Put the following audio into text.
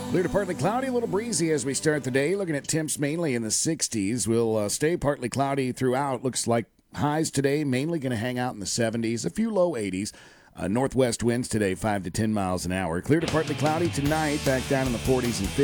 Clear to partly cloudy, a little breezy as we start the day. Looking at temps mainly in the 60s. We'll stay partly cloudy throughout. Looks like highs today mainly going to hang out in the 70s, a few low 80s. Northwest winds today 5 to 10 miles an hour. Clear to partly cloudy tonight, back down in the 40s and 50s.